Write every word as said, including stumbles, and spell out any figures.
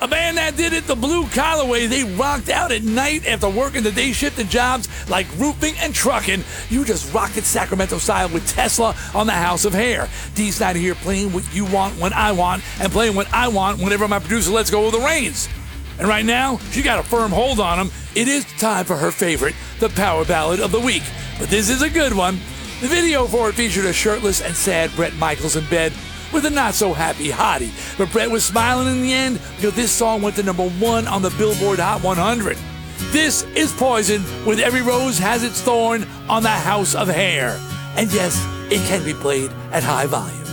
A band that did it the Blue Collar Way. They rocked out at night after working the day shift in jobs like roofing and trucking. You just rocked it Sacramento style with Tesla on the House of Hair. Dee Snider here playing what you want when I want and playing what I want whenever my producer lets go of the reins. And right now, she got a firm hold on him. It is time for her favorite, the power ballad of the week. But this is a good one. The video for it featured a shirtless and sad Bret Michaels in bed with a not-so-happy hottie. But Bret was smiling in the end because this song went to number one on the Billboard Hot one hundred. This is Poison with Every Rose Has Its Thorn on the House of Hair. And yes, it can be played at high volume.